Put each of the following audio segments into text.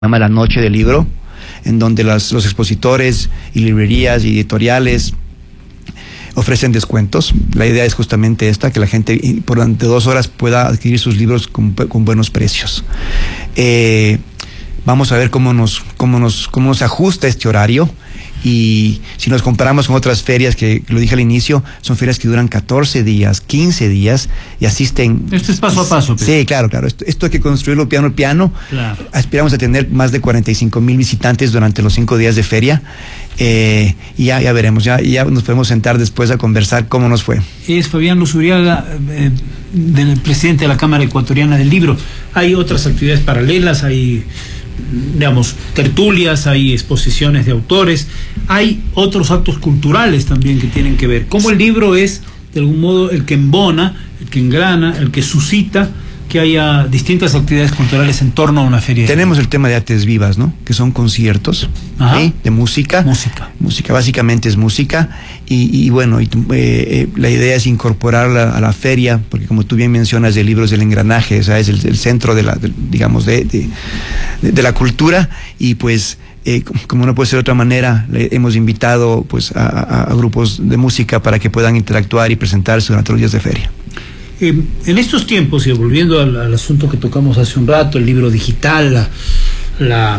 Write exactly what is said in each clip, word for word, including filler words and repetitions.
llama La Noche del Libro, en donde las, los expositores y librerías y editoriales ofrecen descuentos. La idea es justamente esta, que la gente por durante dos horas pueda adquirir sus libros con, con buenos precios. Eh, vamos a ver cómo nos, cómo nos, cómo nos ajusta este horario. Y si nos comparamos con otras ferias, que lo dije al inicio, son ferias que duran catorce días, quince días y asisten... Esto es paso a paso. Pero. Sí, claro, claro. Esto, esto hay que construirlo piano a piano. Claro. Aspiramos a tener más de cuarenta y cinco mil visitantes durante los cinco días de feria. Eh, y ya, ya veremos, ya, ya nos podemos sentar después a conversar cómo nos fue. Es Fabián Luzuriaga, eh, del presidente de la Cámara Ecuatoriana del Libro. Hay otras actividades paralelas, hay... digamos, tertulias, hay exposiciones de autores, hay otros actos culturales también que tienen que ver. Cómo el libro es, de algún modo, el que embona, el que engrana, el que suscita que haya distintas actividades culturales en torno a una feria. Tenemos el tema de artes vivas, ¿no? Que son conciertos, ¿sí? De música. Música. Música, básicamente es música. Y, y bueno, y, eh, la idea es incorporarla a la feria, porque como tú bien mencionas, el libro es el engranaje, o sea, es el, el centro de la, de, digamos, de, de, de, de la cultura. Y pues, eh, como no puede ser de otra manera, le hemos invitado pues a, a, a grupos de música para que puedan interactuar y presentarse durante los días de feria. Eh, en estos tiempos, y volviendo al, al asunto que tocamos hace un rato, el libro digital, la, la,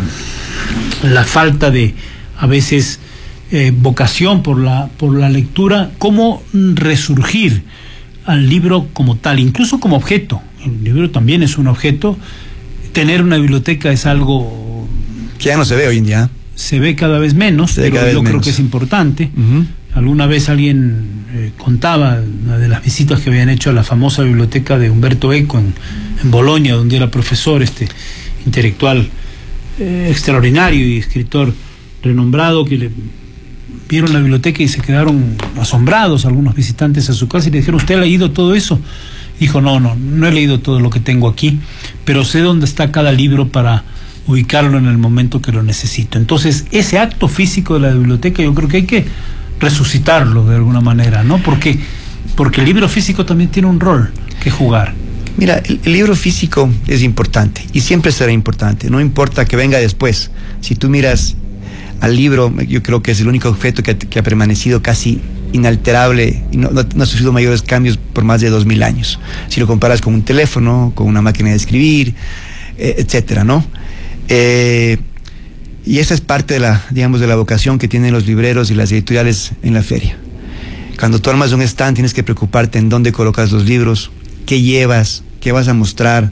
la falta de, a veces, eh, vocación por la, por la lectura, ¿cómo resurgir al libro como tal, incluso como objeto? El libro también es un objeto. Tener una biblioteca es algo... que ya no se ve hoy en día. Se ve cada vez menos, pero yo creo menos. que es importante. Uh-huh. Alguna vez alguien eh, contaba una de las visitas que habían hecho a la famosa biblioteca de Umberto Eco en, en Bolonia, donde era profesor, este intelectual eh, extraordinario y escritor renombrado, que le vieron la biblioteca y se quedaron asombrados algunos visitantes a su casa y le dijeron: ¿usted ha leído todo eso? Dijo: no, no, no he leído todo lo que tengo aquí, pero sé dónde está cada libro para ubicarlo en el momento que lo necesito. Entonces, ese acto físico de la biblioteca yo creo que hay que resucitarlo de alguna manera, ¿no? Porque, porque el libro físico también tiene un rol que jugar. Mira, el, el libro físico es importante y siempre será importante, no importa que venga después. Si tú miras al libro, yo creo que es el único objeto que, que ha permanecido casi inalterable y no, no, no ha sufrido mayores cambios por más de dos mil años. Si lo comparas con un teléfono, con una máquina de escribir, eh, etcétera, ¿no? Eh, y esa es parte de la, digamos, de la vocación que tienen los libreros y las editoriales en la feria. Cuando tú armas un stand, tienes que preocuparte en dónde colocas los libros, qué llevas, qué vas a mostrar,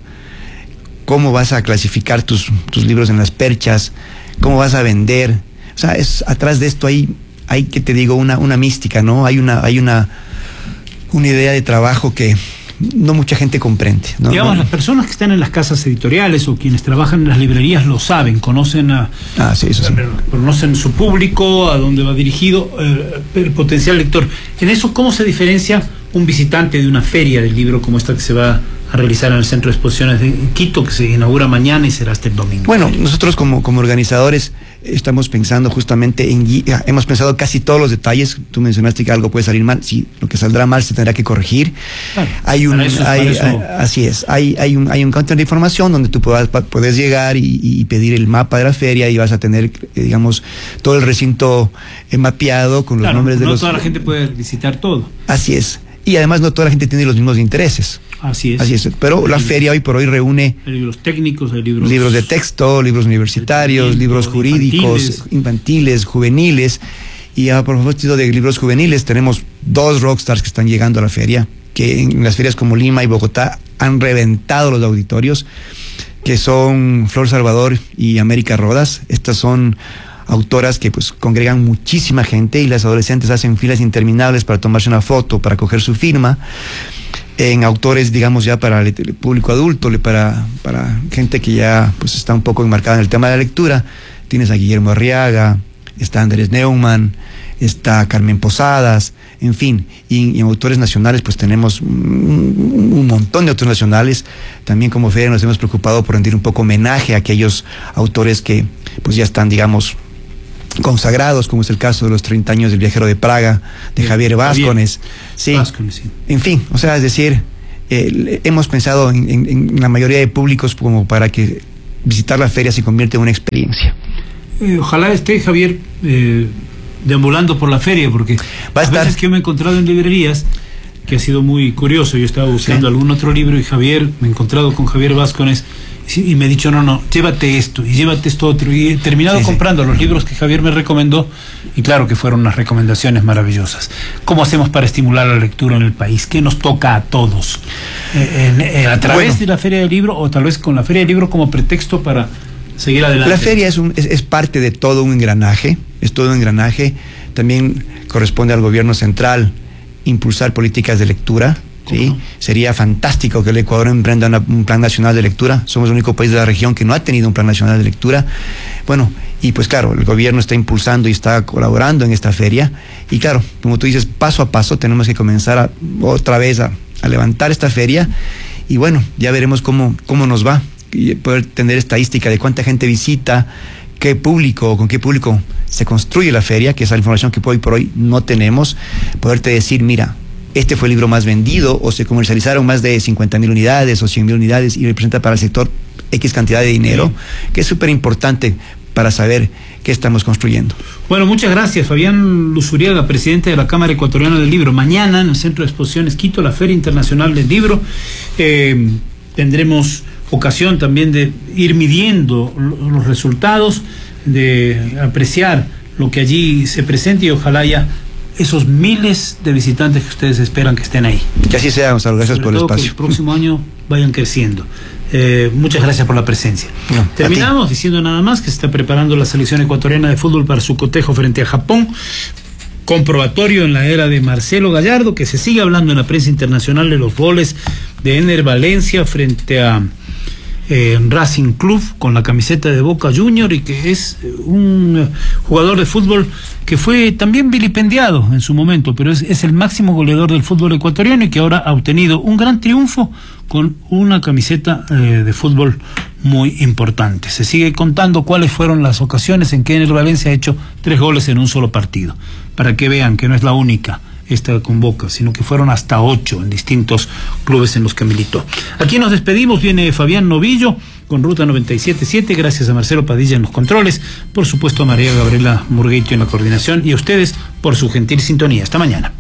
cómo vas a clasificar tus, tus libros en las perchas, cómo vas a vender. O sea, es, atrás de esto hay, hay que te digo, una, una mística, ¿no? Hay una, hay una, una idea de trabajo que no mucha gente comprende, ¿no? Digamos, no, las personas que están en las casas editoriales o quienes trabajan en las librerías lo saben, conocen a, ah, sí, eso sí. conocen su público, a dónde va dirigido, eh, el potencial lector. En eso, ¿cómo se diferencia un visitante de una feria del libro como esta que se va a realizar en el Centro de Exposiciones de Quito, que se inaugura mañana y será hasta el domingo? Bueno, nosotros como, como organizadores estamos pensando justamente en, hemos pensado casi todos los detalles. Tú mencionaste que algo puede salir mal, sí, lo que saldrá mal se tendrá que corregir. Claro, hay un, eso, hay, hay, así es, hay, hay un, hay un counter de información donde tú puedas, puedes llegar y, y pedir el mapa de la feria y vas a tener, digamos, todo el recinto eh, mapeado con los claro, nombres de no los... No toda la gente puede visitar todo. Así es. Y además no toda la gente tiene los mismos intereses. Así es. Así es. Pero la feria hoy por hoy reúne... Hay libros técnicos, hay libros... Libros de texto, libros universitarios, libros jurídicos, infantiles, infantiles juveniles. Y a propósito de libros juveniles, tenemos dos rockstars que están llegando a la feria, que en las ferias como Lima y Bogotá han reventado los auditorios, que son Flor Salvador y América Rodas. Estas son autoras que pues congregan muchísima gente y las adolescentes hacen filas interminables para tomarse una foto, para coger su firma. En autores, digamos, ya para el público adulto, para, para gente que ya pues está un poco enmarcada en el tema de la lectura, tienes a Guillermo Arriaga, está Andrés Neumann, está Carmen Posadas, en fin, y, y en autores nacionales pues tenemos un, un montón de autores nacionales. También como feria nos hemos preocupado por rendir un poco homenaje a aquellos autores que pues ya están, digamos, consagrados, como es el caso de los treinta años del viajero de Praga, de Javier Vázquez. Sí. sí. En fin, o sea, es decir, eh, hemos pensado en, en, en la mayoría de públicos como para que visitar la feria se convierte en una experiencia. Eh, ojalá esté Javier eh, deambulando por la feria, porque Va a, a veces que yo me he encontrado en librerías, que ha sido muy curioso, yo estaba buscando sí. algún otro libro y Javier, me he encontrado con Javier Vázquez y me ha dicho, no, no, llévate esto y llévate esto otro, y he terminado sí, comprando sí. los libros que Javier me recomendó, y claro que fueron unas recomendaciones maravillosas. ¿Cómo hacemos para estimular la lectura en el país? ¿Qué nos toca a todos? Eh, eh, ¿A través bueno. de la Feria del Libro, o tal vez con la Feria del Libro como pretexto para seguir adelante? La feria es, un, es, es parte de todo un engranaje, es todo un engranaje. También corresponde al gobierno central impulsar políticas de lectura. ¿Sí? Uh-huh. Sería fantástico que el Ecuador emprenda una, un plan nacional de lectura. Somos el único país de la región que no ha tenido un plan nacional de lectura. Bueno, y pues claro, el gobierno está impulsando y está colaborando en esta feria. Y claro, como tú dices, paso a paso tenemos que comenzar a, otra vez a, a levantar esta feria. Y bueno, ya veremos cómo, cómo nos va. Y poder tener estadística de cuánta gente visita, qué público, con qué público se construye la feria, que es la información que hoy por hoy no tenemos. Poderte decir, mira, este fue el libro más vendido, o se comercializaron más de cincuenta mil unidades o cien mil unidades y representa para el sector X cantidad de dinero, sí. que es súper importante para saber qué estamos construyendo. Bueno, muchas gracias, Fabián Luzuriaga, presidente de la Cámara Ecuatoriana del Libro. Mañana en el Centro de Exposiciones Quito, la Feria Internacional del Libro, eh, tendremos ocasión también de ir midiendo los resultados, de apreciar lo que allí se presente, y ojalá haya esos miles de visitantes que ustedes esperan que estén ahí. Que así sea, Gonzalo, gracias Sobre por el todo espacio. Que el próximo año vayan creciendo. Eh, muchas gracias por la presencia. No, terminamos diciendo nada más que se está preparando la selección ecuatoriana de fútbol para su cotejo frente a Japón. Comprobatorio en la era de Marcelo Gallardo, que se sigue hablando en la prensa internacional de los goles de Ener Valencia frente a Eh, Racing Club con la camiseta de Boca Junior, y que es un jugador de fútbol que fue también vilipendiado en su momento, pero es, es el máximo goleador del fútbol ecuatoriano, y que ahora ha obtenido un gran triunfo con una camiseta eh, de fútbol muy importante. Se sigue contando cuáles fueron las ocasiones en que Ener Valencia ha hecho tres goles en un solo partido, para que vean que no es la única esta con Boca, sino que fueron hasta ocho en distintos clubes en los que militó. Aquí nos despedimos, viene Fabián Novillo con Ruta noventa y siete punto siete, gracias a Marcelo Padilla en los controles, por supuesto a María Gabriela Murgueito en la coordinación, y a ustedes por su gentil sintonía. Hasta mañana.